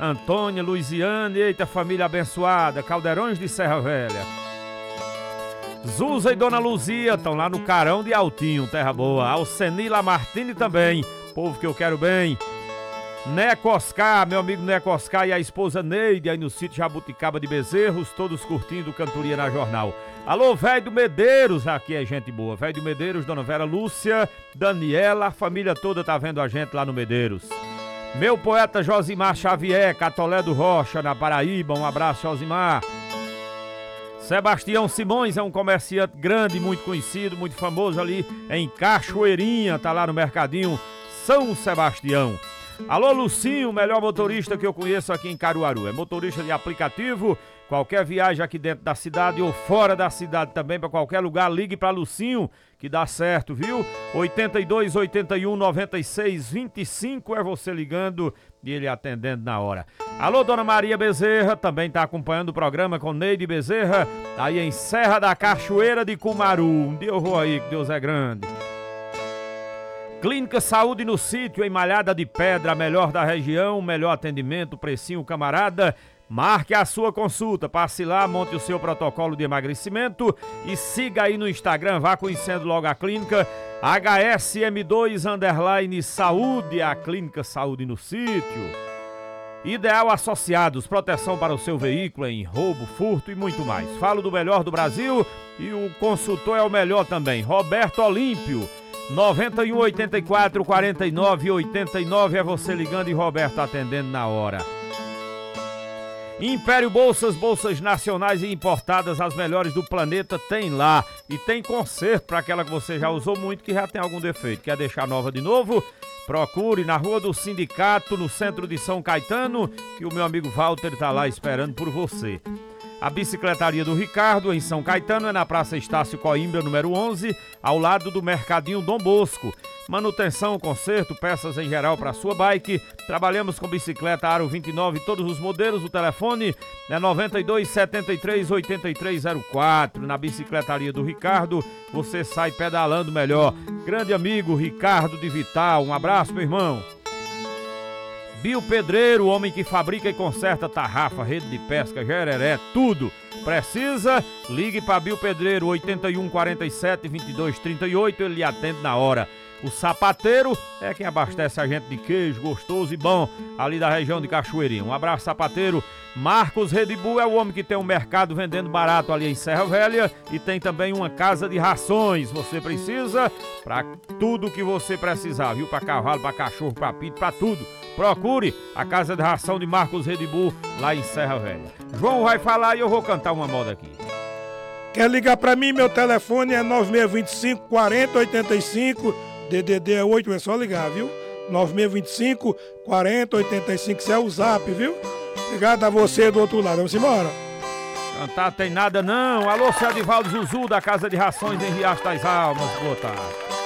Antônia, Luiziane, eita família abençoada, Caldeirões de Serra Velha. Zuza e Dona Luzia estão lá no Carão de Altinho, terra boa. Alceni Lamartine também, povo que eu quero bem. Neco Oscar, meu amigo Neco Oscar e a esposa Neide aí no sítio Jabuticaba de Bezerros, todos curtindo Cantoria na Jornal. Alô, velho do Medeiros, aqui é gente boa. Velho do Medeiros, Dona Vera Lúcia, Daniela, a família toda tá vendo a gente lá no Medeiros. Meu poeta Josimar Xavier, Catolé do Rocha, na Paraíba, um abraço, Josimar. Sebastião Simões é um comerciante grande, muito conhecido, muito famoso ali em Cachoeirinha, tá lá no Mercadinho São Sebastião. Alô, Lucinho, o melhor motorista que eu conheço aqui em Caruaru. É motorista de aplicativo, qualquer viagem aqui dentro da cidade ou fora da cidade também, para qualquer lugar, ligue para Lucinho, que dá certo, viu? 82 81 96 25 é você ligando e ele atendendo na hora. Alô, Dona Maria Bezerra, também está acompanhando o programa com Neide Bezerra, aí em Serra da Cachoeira de Cumaru. Um dia eu vou aí, que Deus é grande. Clínica Saúde no Sítio, em Malhada de Pedra, a melhor da região, melhor atendimento, precinho camarada. Marque a sua consulta, passe lá, monte o seu protocolo de emagrecimento e siga aí no Instagram, vá conhecendo logo a clínica HSM2_Saúde, a Clínica Saúde no Sítio. Ideal Associados, proteção para o seu veículo em roubo, furto e muito mais. Falo do melhor do Brasil e o consultor é o melhor também, Roberto Olímpio. 91 84 49 89 é você ligando e Roberto atendendo na hora. Império Bolsas, bolsas nacionais e importadas, as melhores do planeta, tem lá. E tem conserto para aquela que você já usou muito, que já tem algum defeito. Quer deixar nova de novo? Procure na Rua do Sindicato, no centro de São Caetano, que o meu amigo Walter está lá esperando por você. A Bicicletaria do Ricardo, em São Caetano, é na Praça Estácio Coimbra, número 11, ao lado do Mercadinho Dom Bosco. Manutenção, conserto, peças em geral para sua bike. Trabalhamos com bicicleta Aro 29, todos os modelos. O telefone é 92 73 8304. Na Bicicletaria do Ricardo, você sai pedalando melhor. Grande amigo Ricardo de Vital, um abraço, meu irmão. Bio Pedreiro, o homem que fabrica e conserta tarrafa, rede de pesca, jereré, tudo. Precisa? Ligue para Bio Pedreiro, 81 47 22 38, ele lhe atende na hora. O Sapateiro é quem abastece a gente de queijo gostoso e bom ali da região de Cachoeirinha. Um abraço, Sapateiro. Marcos Redibu é o homem que tem um mercado vendendo barato ali em Serra Velha e tem também uma casa de rações. Você precisa para tudo que você precisar, viu? Para cavalo, para cachorro, para pito, para tudo. Procure a casa de ração de Marcos Redibu lá em Serra Velha. João vai falar e eu vou cantar uma moda aqui. Quer ligar para mim? Meu telefone é 9625 4085. DDD é 8, é só ligar, viu? 9625 4085, isso é o zap, viu? Obrigado a você do outro lado. Vamos embora. Cantar tem nada não. Alô, seu Edivaldo Zuzu da Casa de Rações em Riacho das Almas. Boa tarde.